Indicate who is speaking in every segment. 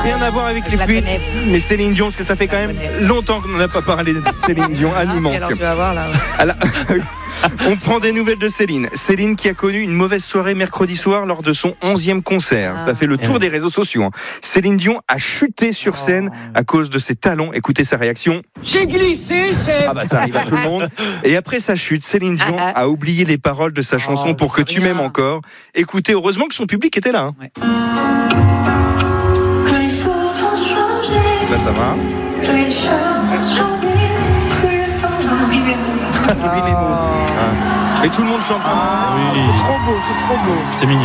Speaker 1: Rien à voir avec les fuites, mais Céline Dion, parce que ça fait quand même longtemps qu'on n'en a pas parlé de Céline Dion. Elle nous manque.
Speaker 2: Alors tu vas voir là.
Speaker 1: On prend des nouvelles de Céline. Céline qui a connu une mauvaise soirée mercredi soir lors de son 11e concert. Ça fait le tour des réseaux sociaux. Céline Dion a chuté sur scène à cause de ses talons. Écoutez sa réaction.
Speaker 3: J'ai glissé, chef.
Speaker 1: Ah bah ça arrive à tout le monde. Et après sa chute, Céline Dion a oublié les paroles de sa chanson Pour que tu m'aimes encore. Écoutez, heureusement que son public était là.
Speaker 2: Ouais.
Speaker 1: Là ça va. Et tout le monde chante.
Speaker 2: C'est trop beau, c'est trop beau.
Speaker 4: C'est mignon.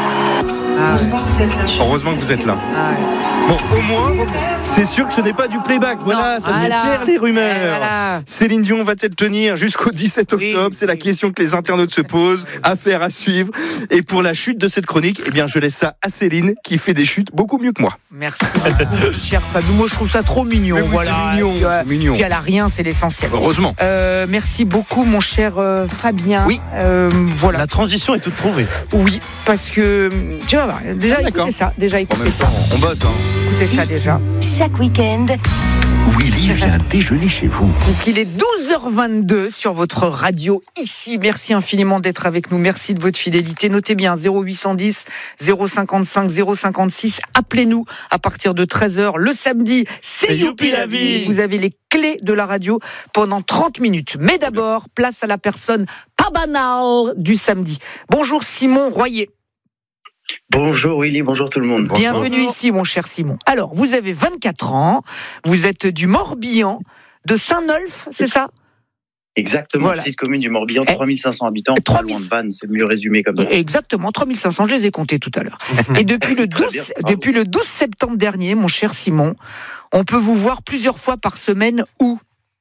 Speaker 1: Heureusement que vous êtes là. Bon, au moins, c'est sûr que ce n'est pas du playback. Voilà, ça fait taire les rumeurs.
Speaker 2: Voilà.
Speaker 1: Céline Dion va-t-elle tenir jusqu'au 17 octobre? C'est la question que les internautes se posent. Affaire à suivre. Et pour la chute de cette chronique, eh bien, je laisse ça à Céline, qui fait des chutes beaucoup mieux que moi.
Speaker 2: Merci beaucoup, cher Fabien. Moi, je trouve ça trop mignon.
Speaker 1: Mais oui,
Speaker 2: voilà.
Speaker 1: c'est mignon, c'est mignon.
Speaker 2: Puis elle a rien, c'est l'essentiel.
Speaker 1: Heureusement.
Speaker 2: Merci beaucoup, mon cher Fabien.
Speaker 1: Oui.
Speaker 2: Voilà.
Speaker 4: La transition est toute trouvée.
Speaker 2: Oui, parce que tu vas voir. Déjà, écoutez ça.
Speaker 1: En même temps, on bosse.
Speaker 2: Écoutez ça déjà.
Speaker 5: Chaque week-end,
Speaker 6: Willy vient déjeuner chez vous.
Speaker 2: Puisqu'il est 12h22 sur votre radio ici. Merci infiniment d'être avec nous. Merci de votre fidélité. Notez bien 0810 055 056. Appelez-nous à partir de 13h le samedi. C'est Youpi la vie. Vous avez les clés de la radio pendant 30 minutes. Mais d'abord, place à la personne pas banale du samedi. Bonjour Simon Royer.
Speaker 7: Bonjour Willy, bonjour tout le monde.
Speaker 2: Bienvenue ici mon cher Simon. Alors, vous avez 24 ans, vous êtes du Morbihan, de Saint-Nolf, c'est ça ?
Speaker 7: Exactement,
Speaker 2: voilà.
Speaker 7: Petite commune du Morbihan, 3500 habitants,
Speaker 2: 3
Speaker 7: pas loin de Vannes, c'est mieux résumé comme ça.
Speaker 2: Exactement, 3500, je les ai comptés tout à l'heure. Et depuis le 12 septembre dernier, mon cher Simon, on peut vous voir plusieurs fois par semaine où ?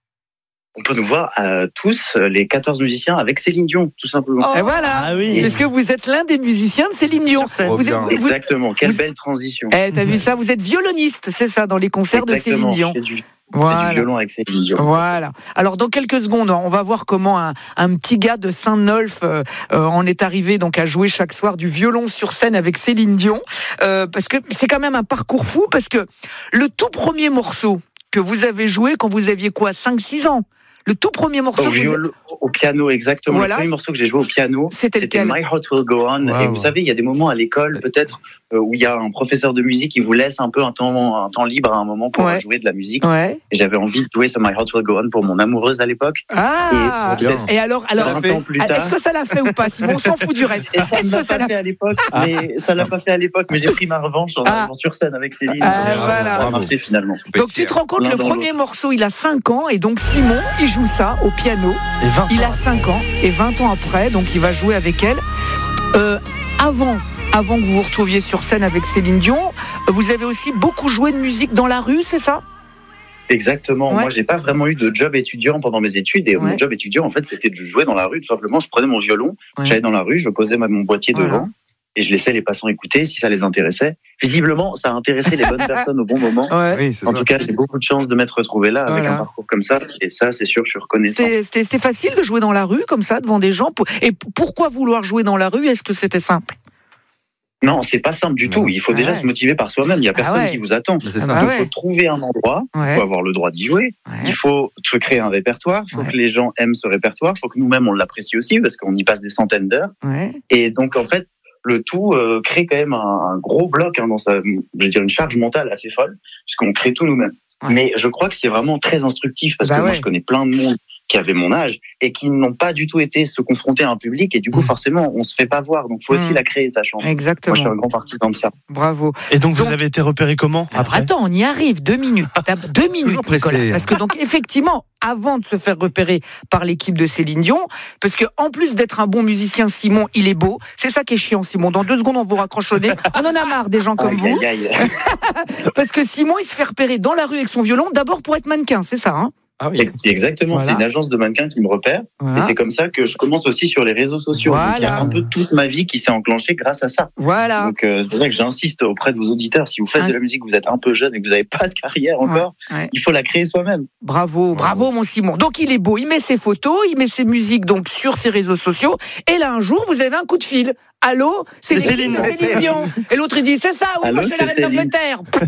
Speaker 7: On peut nous voir tous, les 14 musiciens, avec Céline Dion, tout simplement.
Speaker 2: Et voilà,
Speaker 4: Ah oui.
Speaker 2: parce que vous êtes l'un des musiciens de Céline Dion.
Speaker 7: Exactement, quelle belle transition.
Speaker 2: T'as vu ça ? Vous êtes violoniste, c'est ça, dans les concerts de Céline Dion.
Speaker 7: Je fais du violon avec Céline Dion.
Speaker 2: Voilà. Alors dans quelques secondes, on va voir comment un petit gars de Saint-Nolf en est arrivé donc à jouer chaque soir du violon sur scène avec Céline Dion, parce que c'est quand même un parcours fou, parce que le tout premier morceau que vous avez joué quand vous aviez quoi, 5-6 ans? Le tout premier morceau
Speaker 7: au piano, exactement.
Speaker 2: Voilà.
Speaker 7: Le premier morceau que j'ai joué au piano,
Speaker 2: c'était
Speaker 7: My Heart Will Go On.
Speaker 4: Wow.
Speaker 7: Et vous savez, il y a des moments à l'école, peut-être, où il y a un professeur de musique qui vous laisse un peu un temps libre à un moment pour jouer de la musique.
Speaker 2: Ouais.
Speaker 7: Et j'avais envie de jouer ce My Heart Will Go On pour mon amoureuse à l'époque.
Speaker 2: Ah. Et alors,
Speaker 7: 20 ans plus tard,
Speaker 2: est-ce que ça l'a fait ou pas? Simon, on s'en fout du reste.
Speaker 7: et ça ne l'a pas fait à l'époque, mais j'ai pris ma revanche en arrivant sur scène avec Céline.
Speaker 2: Voilà.
Speaker 7: Ça a marché finalement.
Speaker 2: Donc tu te rends compte, le premier morceau, il a 5 ans, et donc Simon, il joue ça au piano.
Speaker 4: Et 20
Speaker 2: Il
Speaker 4: ans.
Speaker 2: a 5 ans, et 20 ans après, donc il va jouer avec elle. Avant que vous vous retrouviez sur scène avec Céline Dion, vous avez aussi beaucoup joué de musique dans la rue, c'est ça ?
Speaker 7: Exactement.
Speaker 2: Ouais.
Speaker 7: Moi, j'ai pas vraiment eu de job étudiant pendant mes études. Et mon job étudiant, en fait, c'était de jouer dans la rue. Tout simplement, je prenais mon violon, j'allais dans la rue, je posais mon boîtier devant. Et je laissais les passants écouter si ça les intéressait. Visiblement, ça a intéressé les bonnes personnes au bon moment.
Speaker 1: Oui, c'est
Speaker 7: En
Speaker 1: ça.
Speaker 7: tout cas, j'ai beaucoup de chance de m'être retrouvé là avec un parcours comme ça. Et ça, c'est sûr, je suis reconnaissant.
Speaker 2: C'était facile de jouer dans la rue, comme ça, devant des gens. Et pourquoi vouloir jouer dans la rue ? Est-ce que c'était simple ?
Speaker 7: Non, c'est pas simple du tout. Il faut déjà se motiver par soi-même. Il y a personne qui vous attend.
Speaker 1: C'est ça.
Speaker 7: Donc, il faut trouver un endroit. Il faut avoir le droit d'y jouer. Il faut se créer un répertoire. Il faut que les gens aiment ce répertoire. Il faut que nous-mêmes, on l'apprécie aussi parce qu'on y passe des centaines d'heures. Et donc, en fait, le tout crée quand même un gros bloc dans une charge mentale assez folle, puisqu'on crée tout nous-mêmes. Mais je crois que c'est vraiment très instructif, parce que moi, je connais plein de monde qui avaient mon âge et qui n'ont pas du tout été se confronter à un public, et du coup, forcément, on se fait pas voir. Donc, il faut aussi la créer, sa chance.
Speaker 2: Exactement.
Speaker 7: Moi, je suis un grand partisan de ça.
Speaker 2: Bravo.
Speaker 4: Et donc, vous avez été repéré comment après ?
Speaker 2: Attends, on y arrive, 2 minutes. 2 minutes, Nicolas. Parce que donc, effectivement, avant de se faire repérer par l'équipe de Céline Dion, parce que en plus d'être un bon musicien, Simon, il est beau. C'est ça qui est chiant, Simon. Dans 2 secondes, on vous raccroche au nez. On en a marre des gens comme vous. Parce que Simon, il se fait repérer dans la rue avec son violon, d'abord pour être mannequin, c'est ça, hein ?
Speaker 1: Ah oui.
Speaker 7: Exactement, c'est une agence de mannequins qui me repère. Et c'est comme ça que je commence aussi sur les réseaux sociaux. Donc, il y a un peu toute ma vie qui s'est enclenchée grâce à ça. Donc c'est pour ça que j'insiste auprès de vos auditeurs, si vous faites de la musique, vous êtes un peu jeune et que vous n'avez pas de carrière encore, il faut la créer soi-même.
Speaker 2: Bravo mon Simon. Donc il est beau, il met ses photos, il met ses musiques donc sur ses réseaux sociaux, et là un jour vous avez un coup de fil. Allô, c'est Céline Dion. Et l'autre il dit c'est ça, oui, moi je suis la reine d'Angleterre.